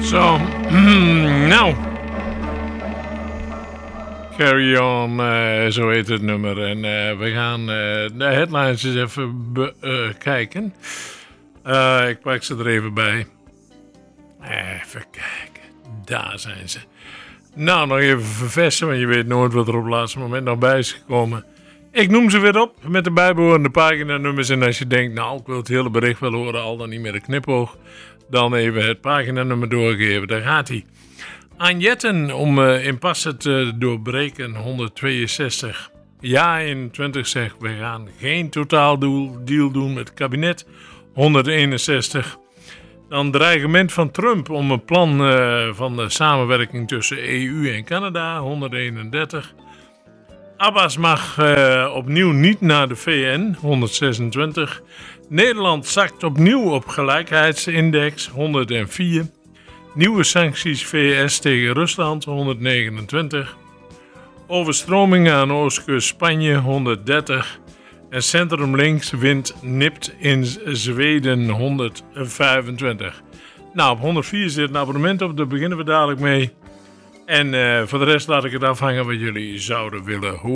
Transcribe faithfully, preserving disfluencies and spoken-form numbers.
Zo, nou. Carry On, uh, zo heet het nummer. En uh, we gaan uh, de headlines eens even bekijken. Uh, uh, ik pak ze er even bij. Even kijken. Daar zijn ze. Nou, nog even verversen, want je weet nooit wat er op het laatste moment nog bij is gekomen. Ik noem ze weer op met de bijbehorende paginanummers. En als je denkt, nou, ik wil het hele bericht wel horen, al dan niet met een knipoog, dan even het paginanummer doorgeven. Daar gaat hij. Anjetten om uh, impasse te doorbreken, honderdtweeënzestig. Ja, eenentwintig zegt, we gaan geen totaaldeal doen met het kabinet, honderdeenenzestig. Dan dreigement van Trump om een plan uh, van de samenwerking tussen E U en Canada, honderdeenendertig. Abbas mag uh, opnieuw niet naar de V N, honderdzesentwintig. Nederland zakt opnieuw op gelijkheidsindex, honderdvier. Nieuwe sancties V S tegen Rusland, honderdnegenentwintig. Overstromingen aan oostkust Spanje, honderddertig. En Centrum Links wint nipt in Zweden, honderdvijfentwintig. Nou, op honderdvier zit een abonnement op, daar beginnen we dadelijk mee. En uh, voor de rest laat ik het afhangen wat jullie zouden willen horen.